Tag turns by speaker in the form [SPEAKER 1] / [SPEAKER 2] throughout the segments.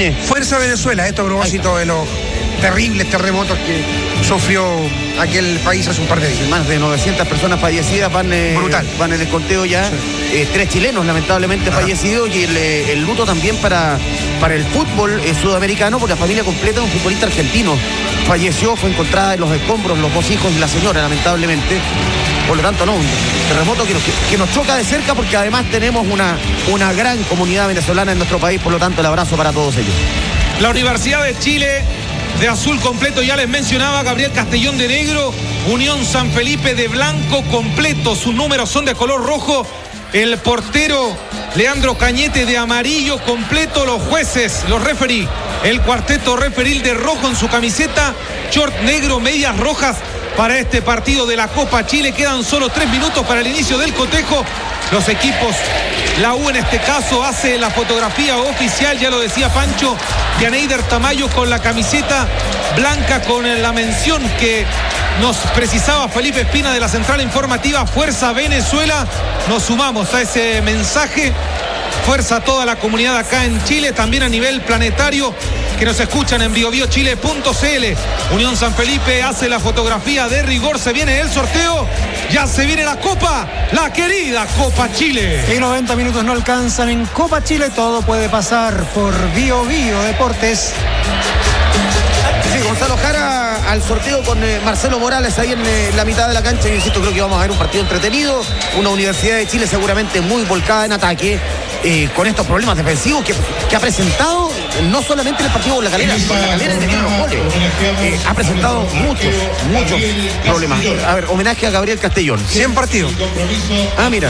[SPEAKER 1] viene.
[SPEAKER 2] Fuerza Venezuela, esto a propósito de los terribles terremotos que sufrió aquel país hace un par de días.
[SPEAKER 1] Más de 900 personas fallecidas van en el conteo ya. Sí. 3 chilenos lamentablemente fallecidos, y el luto también para el fútbol sudamericano, porque la familia completa de un futbolista argentino falleció, fue encontrada en los escombros, los 2 hijos y la señora, lamentablemente. Por lo tanto, no, un terremoto que nos choca de cerca, porque además tenemos una gran comunidad venezolana en nuestro país. Por lo tanto, el abrazo para todos ellos.
[SPEAKER 3] La Universidad de Chile de azul completo, ya les mencionaba, Gabriel Castellón de negro, Unión San Felipe de blanco completo, sus números son de color rojo, el portero Leandro Cañete de amarillo completo, los jueces, los referí, el cuarteto referil de rojo en su camiseta, short negro, medias rojas para este partido de la Copa Chile. Quedan solo 3 minutos para el inicio del cotejo. Los equipos, la U en este caso, hace la fotografía oficial, ya lo decía Pancho, Yaneider Tamayo con la camiseta blanca, con la mención que nos precisaba Felipe Espina de la central informativa, Fuerza Venezuela. Nos sumamos a ese mensaje. Fuerza a toda la comunidad acá en Chile, también a nivel planetario, que nos escuchan en biobiochile.cl. Unión San Felipe hace la fotografía de rigor, se viene el sorteo, ya se viene la Copa, la querida Copa Chile.
[SPEAKER 4] Y 90 minutos no alcanzan en Copa Chile, todo puede pasar por Bio Deportes.
[SPEAKER 1] Sí, Gonzalo Jara al sorteo con Marcelo Morales ahí en la mitad de la cancha. Yo insisto, creo que vamos a ver un partido entretenido, una Universidad de Chile seguramente muy volcada en ataque, con estos problemas defensivos que ha presentado, no solamente en el partido con la Calera, en los goles, ha presentado muchos problemas. A ver, homenaje a Gabriel Castellón.
[SPEAKER 2] 100 partidos.
[SPEAKER 1] Ah, mira.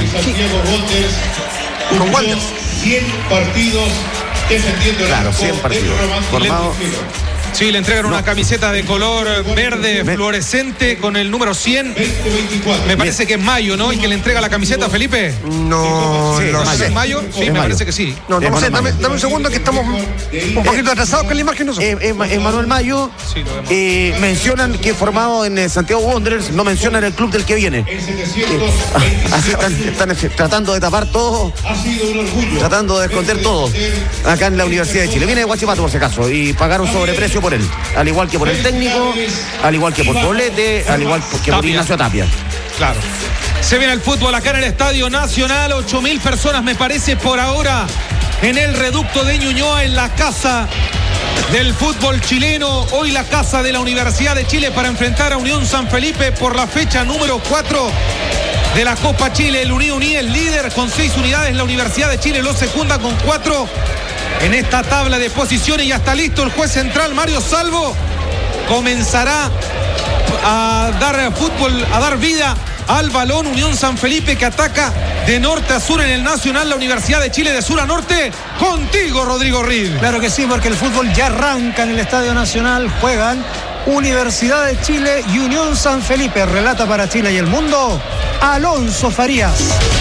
[SPEAKER 2] Con Wanderers.
[SPEAKER 5] 100 partidos defendiendo.
[SPEAKER 1] Claro, 100 partidos. Formado.
[SPEAKER 3] Sí, le entregan una camiseta de color verde fluorescente con el número 100. Me parece que es Mayo, ¿no? El que le entrega la camiseta, Felipe.
[SPEAKER 2] No,
[SPEAKER 1] sí,
[SPEAKER 2] no sé.
[SPEAKER 3] ¿Es Mayo? Sí, me parece que sí.
[SPEAKER 2] No sé, dame un segundo que estamos un poquito atrasados con la imagen nosotros.
[SPEAKER 1] Es Manuel Mayo.
[SPEAKER 3] Sí,
[SPEAKER 1] mencionan que es formado en Santiago Wanderers, no mencionan el club del que viene. Así están tratando de tapar todo, tratando de esconder todo acá en la Universidad de Chile. Viene de Huachipato por si acaso, y pagaron sobreprecio por él, al igual que por el técnico, al igual que por Poblete, al igual que por Ignacio Tapia.
[SPEAKER 3] Claro. Se viene el fútbol acá en el Estadio Nacional, 8.000 personas me parece por ahora en el reducto de Ñuñoa, en la casa del fútbol chileno. Hoy la casa de la Universidad de Chile para enfrentar a Unión San Felipe por la fecha número 4 de la Copa Chile. El Uní es líder con 6 unidades, la Universidad de Chile lo secunda con 4 en esta tabla de posiciones. Ya está listo el juez central, Mario Salvo. Comenzará a dar fútbol, a dar vida al balón. Unión San Felipe que ataca de norte a sur en el Nacional, la Universidad de Chile de sur a norte. Contigo, Rodrigo Reed.
[SPEAKER 4] Claro que sí, porque el fútbol ya arranca en el Estadio Nacional. Juegan Universidad de Chile y Unión San Felipe. Relata para Chile y el mundo Alonso Farías.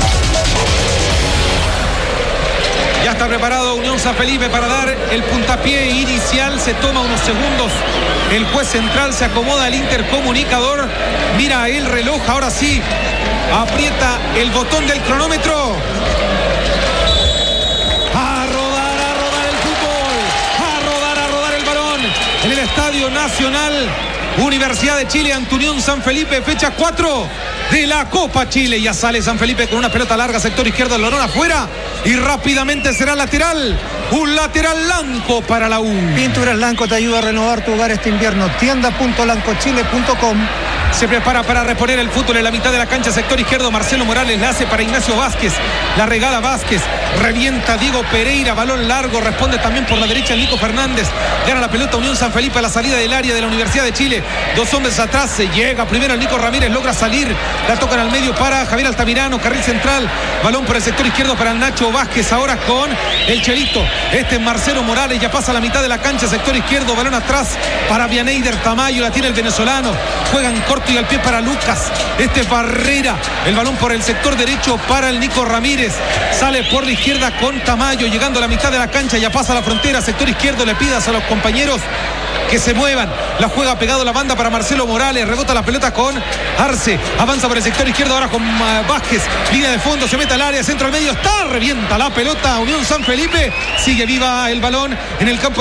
[SPEAKER 3] Ya está preparado Unión San Felipe para dar el puntapié inicial. Se toma unos segundos. El juez central se acomoda al intercomunicador. Mira el reloj. Ahora sí. Aprieta el botón del cronómetro. A rodar el fútbol. A rodar el balón. En el Estadio Nacional. Universidad de Chile ante Unión San Felipe. Fecha 4 de la Copa Chile. Ya sale San Felipe con una pelota larga, sector izquierdo, el balón afuera y rápidamente será lateral. Un lateral blanco para la U.
[SPEAKER 4] Pinturas Blanco te ayuda a renovar tu hogar este invierno. Tienda.lancochile.com.
[SPEAKER 3] Se prepara para reponer el fútbol en la mitad de la cancha, sector izquierdo. Marcelo Morales la hace para Ignacio Vázquez. La regala Vázquez. Revienta Diego Pereira. Balón largo. Responde también por la derecha Nico Fernández. Gana la pelota Unión San Felipe a la salida del área de la Universidad de Chile. 2 hombres atrás. Se llega primero el Nico Ramírez. Logra salir. La tocan al medio para Javier Altamirano. Carril central. Balón por el sector izquierdo para Nacho Vázquez. Ahora con el Chelito. Este es Marcelo Morales. Ya pasa a la mitad de la cancha, sector izquierdo. Balón atrás para Yaneider Tamayo. La tiene el venezolano. Juegan corto y al pie para Lucas. Este es Barrera. El balón por el sector derecho para el Nico Ramírez. Sale por la izquierda con Tamayo. Llegando a la mitad de la cancha. Ya pasa a la frontera. Sector izquierdo. Le pidas a los compañeros que se muevan. La juega pegado la banda para Marcelo Morales. Rebota la pelota con Arce. Avanza por el sector izquierdo ahora con Vázquez. Línea de fondo. Se mete al área. Centro al medio. Está. Revienta la pelota. Unión San Felipe. Sigue viva el balón en el campo